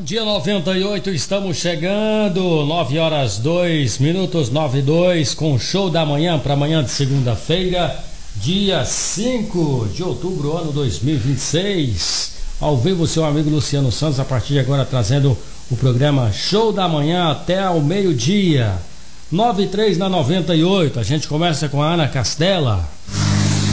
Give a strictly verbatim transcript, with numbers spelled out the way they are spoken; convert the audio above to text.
Dia noventa e oito, estamos chegando, nove horas dois minutos, nove e dois, com o show da manhã para amanhã de segunda-feira, dia cinco de outubro, ano dois mil e vinte e seis. Ao vivo, seu amigo Luciano Santos, a partir de agora trazendo o programa Show da Manhã até ao meio-dia. nove e três na noventa e oito, a gente começa com a Ana Castela.